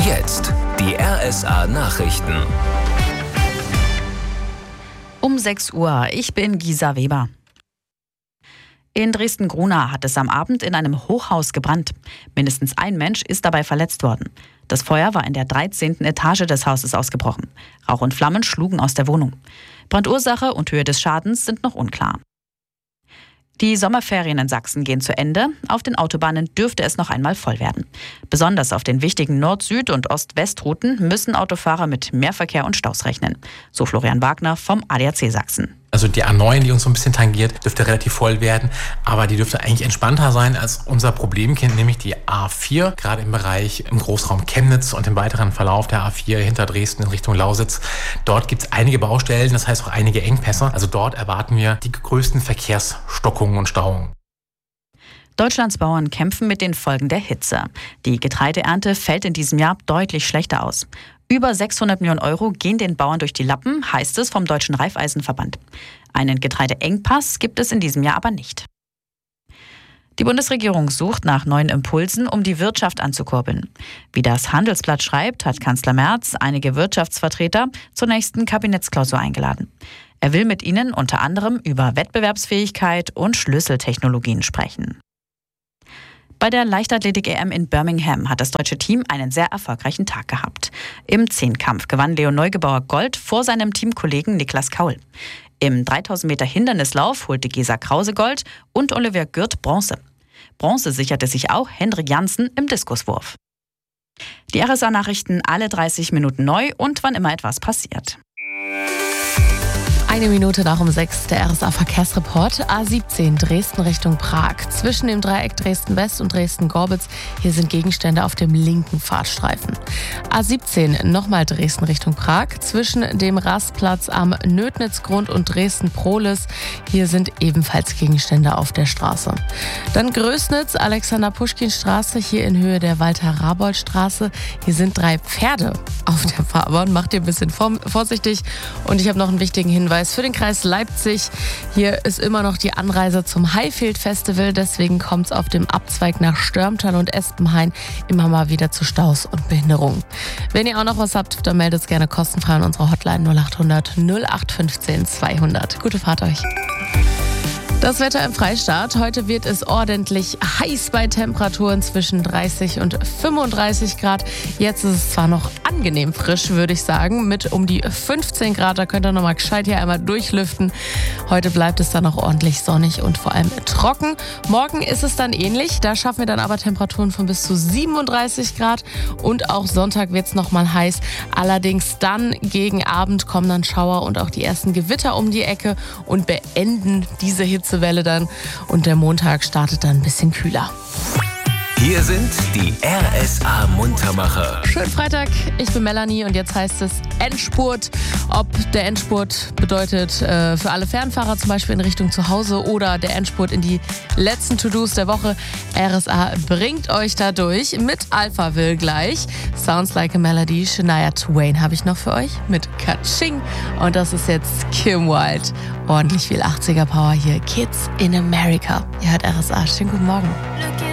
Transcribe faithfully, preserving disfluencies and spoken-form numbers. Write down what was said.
Jetzt die R S A-Nachrichten. Um sechs Uhr, ich bin Gisa Weber. In Dresden-Grunau hat es am Abend in einem Hochhaus gebrannt. Mindestens ein Mensch ist dabei verletzt worden. Das Feuer war in der dreizehnten Etage des Hauses ausgebrochen. Rauch und Flammen schlugen aus der Wohnung. Brandursache und Höhe des Schadens sind noch unklar. Die Sommerferien in Sachsen gehen zu Ende. Auf den Autobahnen dürfte es noch einmal voll werden. Besonders auf den wichtigen Nord-Süd- und Ost-West-Routen müssen Autofahrer mit Mehrverkehr und Staus rechnen. So Florian Wagner vom A D A C Sachsen. Also die A neun, die uns so ein bisschen tangiert, dürfte relativ voll werden, aber die dürfte eigentlich entspannter sein als unser Problemkind, nämlich die A vier, gerade im Bereich im Großraum Chemnitz und im weiteren Verlauf der A vier hinter Dresden in Richtung Lausitz. Dort gibt es einige Baustellen, das heißt auch einige Engpässe. Also dort erwarten wir die größten Verkehrsstockungen und Stauungen. Deutschlands Bauern kämpfen mit den Folgen der Hitze. Die Getreideernte fällt in diesem Jahr deutlich schlechter aus. Über sechshundert Millionen Euro gehen den Bauern durch die Lappen, heißt es vom Deutschen Raiffeisenverband. Einen Getreideengpass gibt es in diesem Jahr aber nicht. Die Bundesregierung sucht nach neuen Impulsen, um die Wirtschaft anzukurbeln. Wie das Handelsblatt schreibt, hat Kanzler Merz einige Wirtschaftsvertreter zur nächsten Kabinettsklausur eingeladen. Er will mit ihnen unter anderem über Wettbewerbsfähigkeit und Schlüsseltechnologien sprechen. Bei der Leichtathletik-E M in Birmingham hat das deutsche Team einen sehr erfolgreichen Tag gehabt. Im Zehnkampf gewann Leo Neugebauer Gold vor seinem Teamkollegen Niklas Kaul. Im dreitausend Meter Hindernislauf holte Gesa Krause Gold und Olivia Gürt Bronze. Bronze sicherte sich auch Hendrik Janssen im Diskuswurf. Die R S A-Nachrichten alle dreißig Minuten neu und wann immer etwas passiert. Eine Minute nach um sechs, der R S A-Verkehrsreport. A siebzehn Dresden Richtung Prag. Zwischen dem Dreieck Dresden-West und Dresden-Gorbitz. Hier sind Gegenstände auf dem linken Fahrstreifen. A siebzehn nochmal Dresden Richtung Prag. Zwischen dem Rastplatz am Nödnitzgrund und Dresden-Prohlis. Hier sind ebenfalls Gegenstände auf der Straße. Dann Größnitz, Alexander-Puschkin-Straße. Hier in Höhe der Walter-Rabold-Straße. Hier sind drei Pferde auf der Fahrbahn. Macht ihr ein bisschen vorsichtig. Und ich habe noch einen wichtigen Hinweis für den Kreis Leipzig. Hier ist immer noch die Anreise zum Highfield Festival. Deswegen kommt es auf dem Abzweig nach Störmtal und Espenhain immer mal wieder zu Staus und Behinderungen. Wenn ihr auch noch was habt, dann meldet es gerne kostenfrei an unserer Hotline null acht hundert null acht fünfzehn zweihundert. Gute Fahrt euch. Das Wetter im Freistaat. Heute wird es ordentlich heiß bei Temperaturen zwischen dreißig und fünfunddreißig Grad. Jetzt ist es zwar noch angenehm frisch, würde ich sagen, mit um die fünfzehn Grad. Da könnt ihr nochmal gescheit hier einmal durchlüften. Heute bleibt es dann auch ordentlich sonnig und vor allem trocken. Morgen ist es dann ähnlich. Da schaffen wir dann aber Temperaturen von bis zu siebenunddreißig Grad. Und auch Sonntag wird es nochmal heiß. Allerdings dann gegen Abend kommen dann Schauer und auch die ersten Gewitter um die Ecke und beenden diese Hitze Welle dann und der Montag startet dann ein bisschen kühler. Hier sind die R S A-Muntermacher. Schönen Freitag, ich bin Melanie und jetzt heißt es Endspurt. Ob der Endspurt bedeutet äh, für alle Fernfahrer zum Beispiel in Richtung zu Hause oder der Endspurt in die letzten To-Dos der Woche. R S A bringt euch da durch mit Alphaville gleich. Sounds Like a Melody, Shania Twain habe ich noch für euch mit Kaching. Und das ist jetzt Kim Wilde. Ordentlich viel achtziger Power hier. Kids in America. Ihr hört R S A. Schönen guten Morgen.